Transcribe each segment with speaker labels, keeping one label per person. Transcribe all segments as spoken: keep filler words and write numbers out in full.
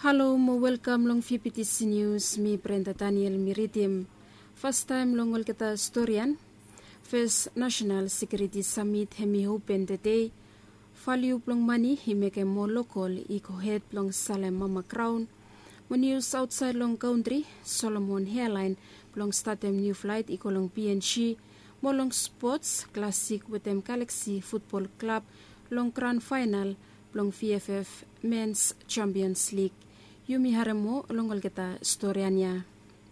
Speaker 1: Hello, mo welcome long V P T C News, mi Brenda Daniel Miridim. First time long wal kita storyan. First National Security Summit hemi open the day. Value plong money he make a more local eco head plong Salem Mama Crown. Mo news outside long country, Solomon Hairline plong start them new flight eco long P N G. Mo long sports classic with them Galaxy Football Club long grand final plong V F F Men's Champions League. Yumi haremo longol kita storyannya.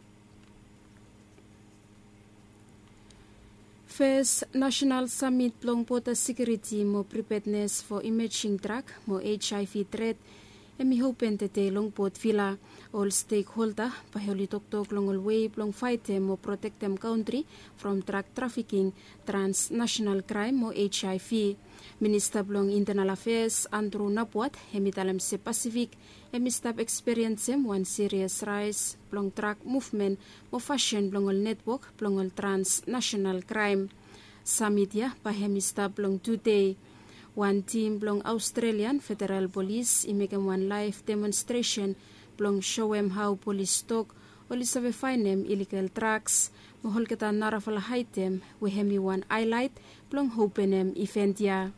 Speaker 1: First National Summit plong pota security mo preparedness for emerging drug mo H I V threat emi hopen tete long pot villa all stakeholder paholi tok-tok longol way plong fight them mo protect them country from drug trafficking transnational crime mo H I V. Minister plong Internal Affairs Andrew Napwat hemi talam se Pacific emi stop experience one serious rise plong drug movement mo fashion plongol network plongol transnational crime. Summit ya pahemi stop plong today. One team plong Australian Federal Police imekam one live demonstration plong show em how police talk oli save finem illegal drugs mohol kita narafal haitem we hemi one highlight plong hopenem event ya.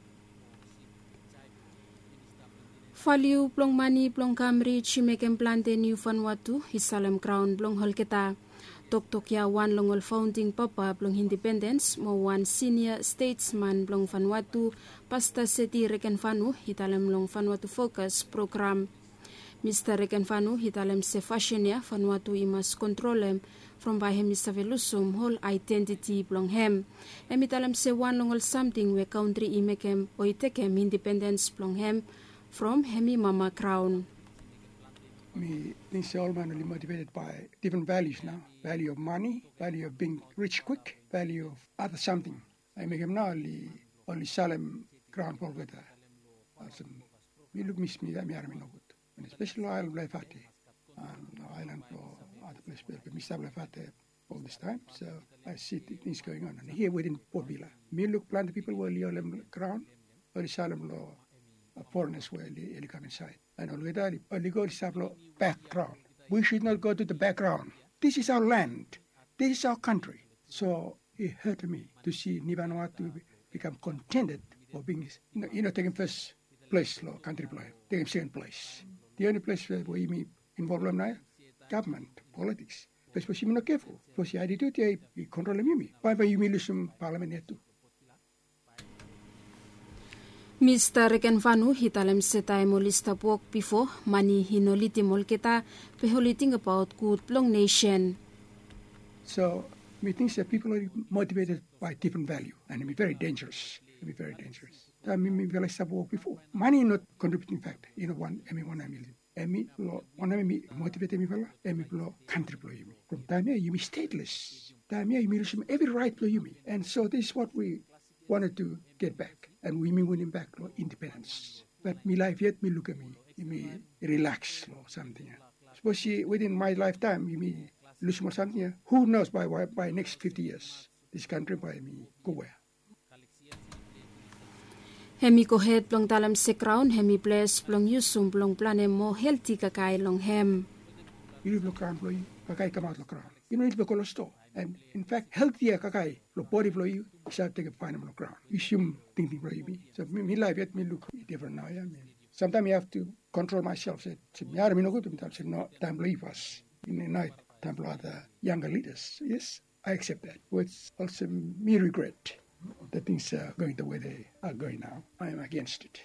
Speaker 1: Value plong money plong Camry chimekam plante New Vanuatu Hisalem Crown plong hol kita. Tok-tok ya one longol founding papa plong independence mo one senior statesman plong Vanuatu pasta seti Reken Vanu hitalem long Vanuatu Focus program. Mister Reken Vanu hitalem se fashion ya Vanuatu imas controlem from by hemi savelusum whole identity plong hem. Emi talem se one longol something we country imekem oitekem independence plong hem from hemi Mama Crown.
Speaker 2: Me think all man are motivated by different values now. Value of money, value of being rich quick, value of other something. I make him now only only Salem Crown Polgata. Me look miss me that me are no good. And especially Island Blaifate and Island or other place where me stable Blaifate all this time. So I see things going on. And here within Port Villa. Me look plant people were Liolem Crown or Salem law. Foreigners will come inside. And already, only go to background. We should not go to the background. This is our land. This is our country. So it hurt me to see Vanuatu become contented for being, you know, you know taking first place, law, country play, taking second place. The only place where we me involved now, government, politics. But for not careful. For the attitude, he control me. Why you me lose some parliament too?
Speaker 1: Mister Reken Vanu hitalem setay mo lista walk before mani hinoliti mol kita peholiting about good long nation.
Speaker 2: So we think that people are motivated by different value and it be very dangerous. It be very dangerous. I mean, we lista walk before. Money not contributing factor. You know, one emi one million. Emi lo one emi motivated me fella. Emi lo country blow you me. From time here you be stateless. Time here you lose every right blow you me. And so this is what we wanted to get back. And we mean winning back law independence. But me life yet me look at me, me relax or something. Suppose within my lifetime, you me lose more something. Who knows by by next fifty years, this country by me go where?
Speaker 1: Hemi ko head plong talam se crown, hemi bless plong yusum plong plane mo healthy kakay long hem.
Speaker 2: You look crown ploy, kakay come out lo crown. You know it be colosto. And in fact, healthier kakay, lo body flow you, shall take a fine on the ground. You assume thinking flow you be. So me, me life yet me look different now, yeah. Sometimes you have to control myself. Say, me are me no good. Sometimes no time believe us in the night. Time for other younger leaders. Yes, I accept that. But it's also me regret that things are going the way they are going now. I am against it.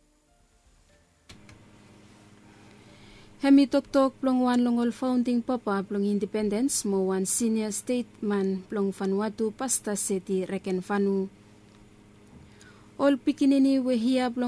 Speaker 1: Hemi tok-tok plong one longol founding papa plong independence mo one senior statesman plong Vanuatu pasta seti Reken Vanu. All pikinini we hiya plong